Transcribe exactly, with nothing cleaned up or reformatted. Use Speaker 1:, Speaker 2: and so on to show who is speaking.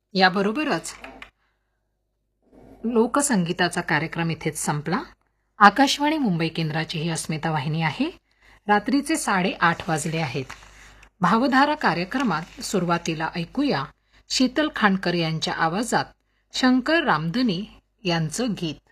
Speaker 1: याबरोबरच लोकसंगीताचा कार्यक्रम इथेच संपला। आकाशवाणी मुंबई केंद्राची ही अस्मिता वाहिनी आहे। रात्रीचे साडेआठ वाजले आहेत। भावधारा कार्यक्रमात सुरुवातीला ऐकूया शीतल खांडकर यांच्या आवाजात शंकर रामधनी यांचं गीत।